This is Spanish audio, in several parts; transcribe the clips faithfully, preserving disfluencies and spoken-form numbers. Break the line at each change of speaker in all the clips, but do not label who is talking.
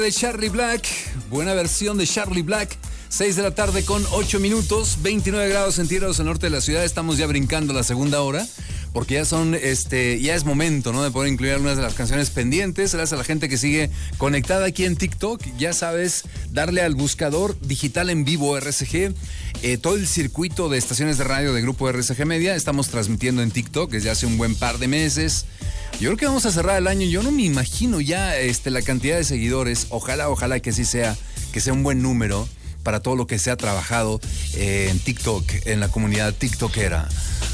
De Charlie Black, buena versión de Charlie Black. seis de la tarde con ocho minutos, veintinueve grados centígrados al norte de la ciudad. Estamos ya brincando la segunda hora, porque ya son, este, ya es momento, ¿no?, de poder incluir algunas de las canciones pendientes. Gracias a la gente que sigue conectada aquí en TikTok. Ya sabes, darle al buscador digital en vivo R S G. Eh, todo el circuito de estaciones de radio de Grupo R S G Media estamos transmitiendo en TikTok desde hace un buen par de meses. Yo creo que vamos a cerrar el año. Yo no me imagino ya este, la cantidad de seguidores. Ojalá, ojalá que así sea, que sea un buen número para todo lo que se ha trabajado eh, en TikTok, en la comunidad tiktokera.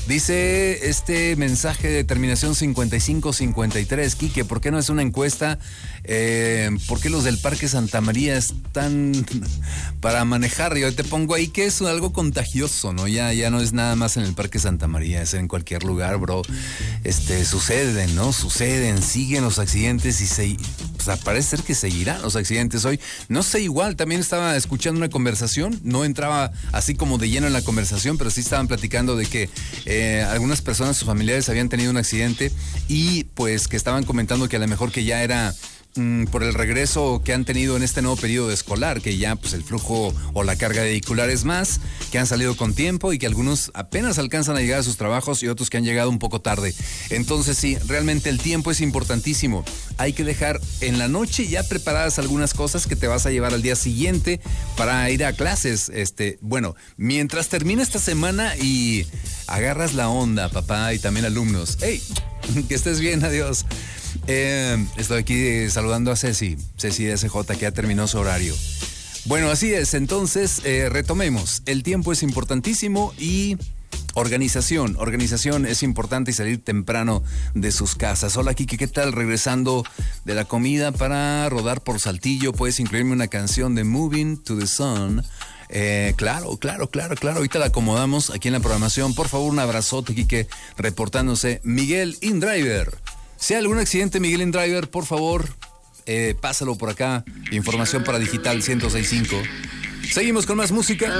Dice este mensaje de terminación cincuenta y cinco cincuenta y tres, Quique, ¿por qué no es una encuesta? Eh, ¿Por qué los del Parque Santa María están para manejar? Yo te pongo ahí que es algo contagioso, ¿no? Ya, ya no es nada más en el Parque Santa María, es en cualquier lugar, bro. Este, suceden, ¿no? Suceden, siguen los accidentes y se... Pues, parece ser que seguirán los accidentes hoy. No sé, igual, también estaba escuchando una conversación, no entraba así como de lleno en la conversación, pero sí estaban platicando de que eh, algunas personas, sus familiares habían tenido un accidente y pues que estaban comentando que a lo mejor que ya era por el regreso que han tenido en este nuevo periodo escolar, que ya pues el flujo o la carga vehicular es más, que han salido con tiempo y que algunos apenas alcanzan a llegar a sus trabajos y otros que han llegado un poco tarde. Entonces sí, realmente el tiempo es importantísimo. Hay que dejar en la noche ya preparadas algunas cosas que te vas a llevar al día siguiente para ir a clases. Este, bueno, mientras termina esta semana y agarras la onda, papá, y también alumnos. ¡Hey! Que estés bien, adiós. Eh, estoy aquí saludando a Ceci, Ceci de S J, que ya terminó su horario. Bueno, así es, entonces eh, retomemos. El tiempo es importantísimo y organización, organización es importante y salir temprano de sus casas. Hola, Kike, ¿qué tal? Regresando de la comida para rodar por Saltillo, puedes incluirme una canción de Moving to the Sun. Eh, claro, claro, claro, claro. Ahorita la acomodamos aquí en la programación. Por favor, un abrazote, Quique, reportándose Miguel InDriver. Si hay algún accidente, Miguel InDriver, por favor, eh, pásalo por acá. Información para Digital ciento seis punto cinco. Seguimos con más música.